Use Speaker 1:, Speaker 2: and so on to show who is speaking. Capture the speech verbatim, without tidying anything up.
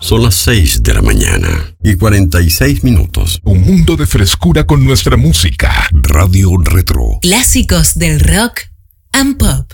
Speaker 1: Son las seis de la mañana y cuarenta y seis minutos.
Speaker 2: Un mundo de frescura con nuestra música. Radio Retro.
Speaker 3: Clásicos del rock and pop.